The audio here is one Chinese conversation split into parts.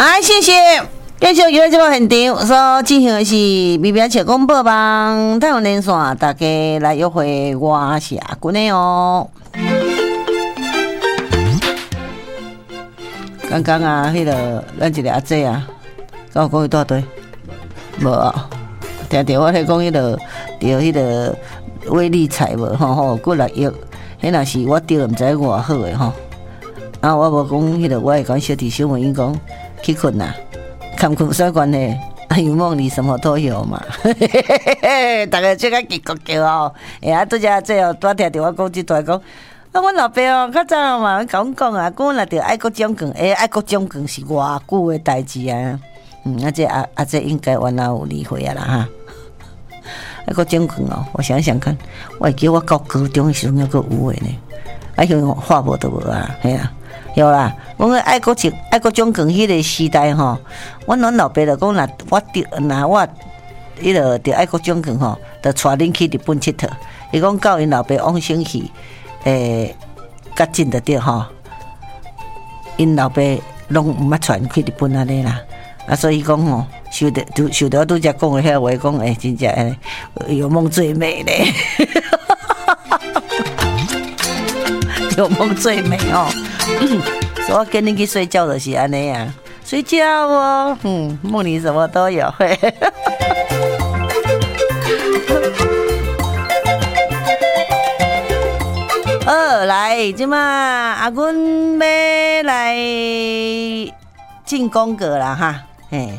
谢谢。继续在这个现场所进行的是微表切广播网太阳连线，大家来约会我是阿君的哦。刚刚啊，迄个咱一个阿姐啊，跟我讲一大堆，无啊，听着我咧讲迄个，着迄个威力彩无吼，过6亿，迄若是我着毋知偌好诶吼。啊，我无讲迄个，我会讲小弟小妹因讲去困啦，看困有啥关系？啊，有梦里什么都有嘛，大家即个结局叫哦，啊，拄则这哦，拄听着我讲即段讲。啊，阮老爸哦，较早嘛，甲阮讲啊，讲阮若着爱国奖券，爱国奖券是偌久的代志啊。这这应该原来有理会啊啦哈。爱国奖券哦，我想想看，我会记我到高中的时阵还阁有诶呢。啊，现在画无都无啊，嘿啦，有啦。阮个爱国奖券迄个时代吼，阮老爸就讲，我迄个着爱国奖券吼，着带恁去日本佚佗。伊讲到因老爸往生去。较近的对吼，因老爸拢毋捌传去日本安尼啦，啊，所以讲吼，受到拄则讲的遐话讲，真正有梦最美咧，有梦最美哦。所以我跟你去睡觉就是安尼啊，睡觉哦，梦里什么都有。来，即马阿阮要来进广告啦哈，嘿。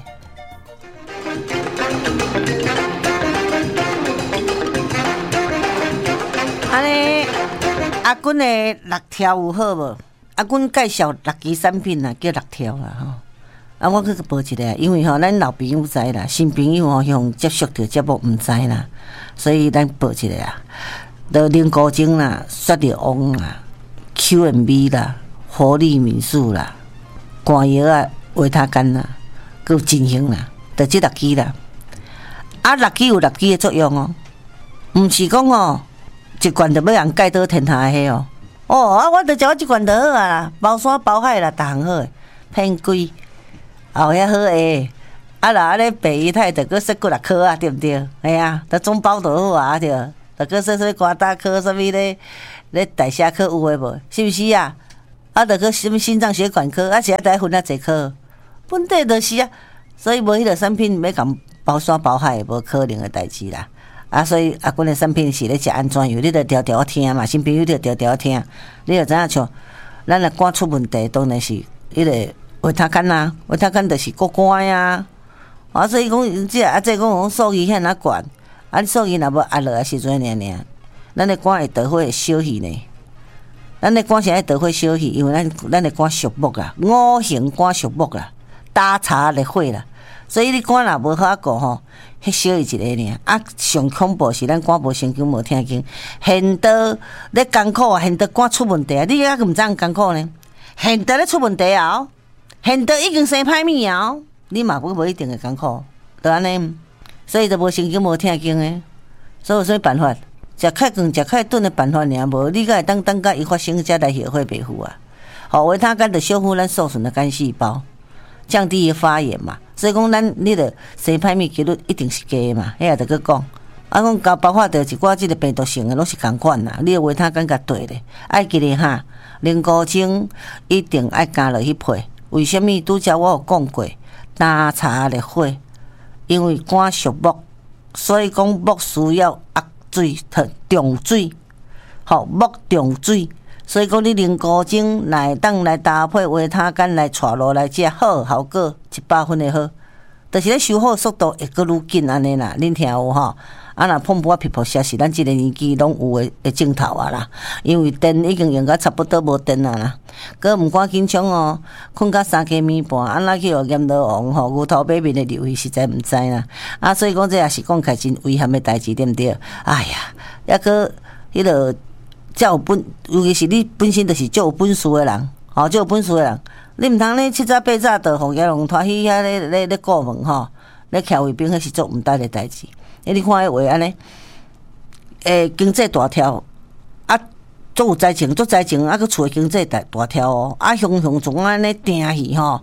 安尼，阿阮的6条有好无？阿阮介绍6支产品啦，叫6条啦吼。啊，我去报一个，因为吼，咱老朋友知啦，新朋友吼向接触到节目毋知啦，所以咱报一个啊。的灵菇精啦、雪蝶王啦、QMB 啦、活力民宿啦、肝药啊、维他干啦，佮金星啦，就这6支啦。啊，6支有6支的作用哦，毋是讲哦，一罐就要人盖倒天下的哦。啊，我就食我一罐就好啊啦，包山包海啦，逐项好诶，偏贵，后遐好诶。啊啦，安尼白鱼太着佮说过6颗啊，对毋对？系啊，得总包就好啊，对。大哥说瓜大科什么咧代谢科有诶无？是毋是啊？啊，着个什么心脏血管科，啊，是得分济科？本地就是啊，所以无迄个产品要共包山包海，无可能诶代志啦。啊，所以阿阮诶产品是咧食安怎样？你着条条听嘛，新朋友着条条听，你着知影像咱若肝出问题，当然是迄个维他干啊，维他干就是过肝呀。啊，所以讲即啊，即讲数据遐哪悬？啊，你数据若无压落来时阵尔，咱的肝会得会小气呢。咱的肝是爱得会小气，因为咱的肝属木啦，5行肝属木啦，打茶烈火啦，所以你肝若无好顾吼，迄小伊一个尔。啊，上恐怖是咱肝无神经无听经，现到咧艰苦啊，现到肝出问题啊，你还毋知影艰苦呢？现到咧出问题啊，现到已经生歹物啊，你嘛无一定会艰苦，就安尼。所以就无神经无听经诶，所以有啥办法？食较光、食较顿诶办法尔，无你才会等甲伊发生才来后悔袂赴啊。好，维他干就修复咱受损的肝细胞，降低伊发炎嘛。所以讲，你着生歹物几率一定是假诶嘛，迄个着去讲。啊，讲包括着一寡即个病毒性诶，拢是共款啦。你维他干甲对咧，爱记咧哈，灵菇精一定爱加落去配。为什么？拄则我有讲过，打茶烈火。因为肝属木，所以讲木需要压水、重水，好木重水，所以讲你灵菇精来当来搭配维他干来带落来食，好效果100分的好，就是咧修复速度会阁愈紧安尼啦，恁听有吼？啊，若碰破皮肤屑是咱即个年纪拢有的镜头啊啦，因为电已经用到差不多无电啊啦，佮毋赶紧冲哦，困到3更暝半，安那去学阎罗王吼，牛头马面的流血实在毋知啦。啊，所以讲这也是讲起真危险的代志，对毋对？哎呀，抑个迄个较有本，尤其是你本身就是较有本事的人，较有本事的人，你毋通咧7早8早就互阎王拖去遐咧过门吼，咧徛卫兵，迄是做毋得的代志。你看迄话安尼，经济大条，啊，足有财情，啊，佮厝的经济大条哦，啊，雄总安尼定去吼，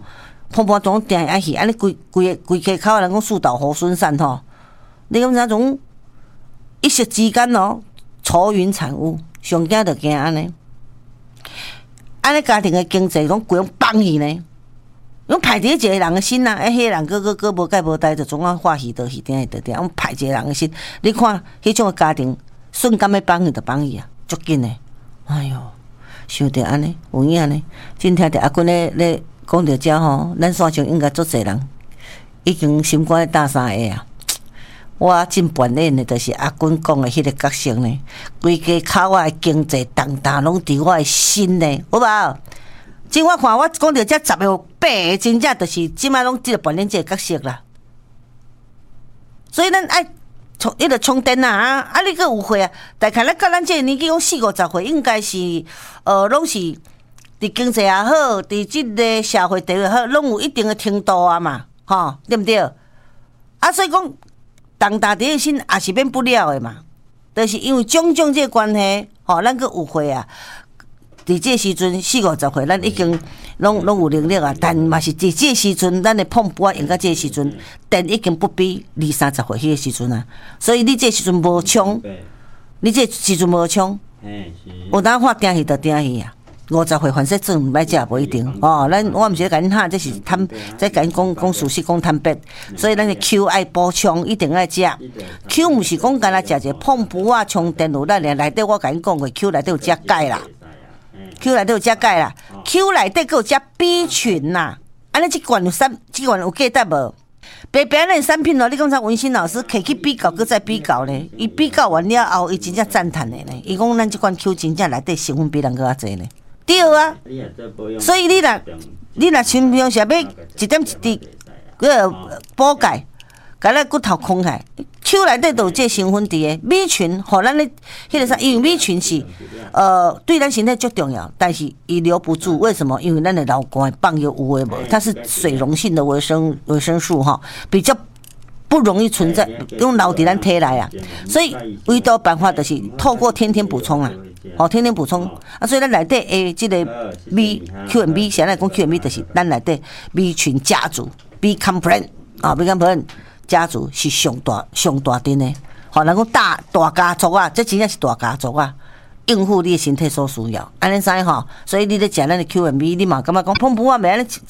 碰碰总定爱去，安尼规溪口人讲树倒猢狲散吼，你讲啥种一夕之间哦，愁云惨雾，上惊就惊安尼，安尼家庭的经济拢规拢崩去呢。拢歹伫一个人的心啊，迄个人个无解无代，就总啊欢喜倒去，点倒点，拢歹一个人的心。你看迄种的家庭，瞬间要崩去就崩去啊，足紧的。哎哟，想着安尼，有影呢。今听着阿君咧讲着遮吼，咱线上应该足侪人已经心肝大三下啊。我真怀念的，就是阿君讲的迄个角色呢，规家口啊经济重担拢伫我的心呢，有无？今我看我讲到这18个，真正就是即摆拢即个扮演即个角色啦。所以咱爱迄个充电啊，啊你个有岁啊，大概咱到咱即个年纪，讲40-50岁，应该是拢是伫经济也好，伫即个社会地位好，拢有一定的程度啊嘛，吼，对毋对？啊，所以讲重大伫个心也是免不了的嘛，就是因为种种即个关系，吼，咱个有岁啊。伫这时阵40-50岁，咱已经拢有能力啊，但嘛是伫这时阵，咱的碰布啊用到这时阵，电已经不比20-30岁迄个时阵啊。所以你这时阵无冲，你这时阵无冲，有当发定去就定去啊。50岁反式症毋歹食无一定哦。我毋是甲恁哈，这是坦，这甲恁讲事实讲坦白，所以咱的 Q 爱补充，一定爱食。Q 毋是讲干那食一个碰布啊，充电有咱内底我甲恁讲过 ，Q 内底有食钙啦。Q 内底有食钙啦 ，Q 内底佫有食 B 群啦，安尼即罐有记得无？白白那产品哦，你讲像文心老师摕去比较，佫再比较呢，伊比较完了后，伊真正赞叹的呢。伊讲咱即罐 Q 真正内底成分比人佫较济呢。对啊，所以你若像平时要一点一滴个补钙，甲咱骨头空下 ，Q 内底都有这成分伫个米群，互咱咧迄个啥，因为米群是对咱身体足重要，但是伊留不住，为什么？因为咱的脑干放有无诶无，它是水溶性的维生素哈，比较不容易存在，用留伫咱体内啊，所以唯独办法就是透过天天补充啊。天天补充啊，所以咱内底诶，即个 QMB， 现在讲 QMB 就是咱内底 B 群家族 B complex 啊 ，B complex 家族是上大阵的，人讲大家族啊，这真正是大家族啊，应付你的身体所需要，安尼知吼，所以你咧食咱的 QMB， 你嘛感觉讲碰不啊，袂安尼。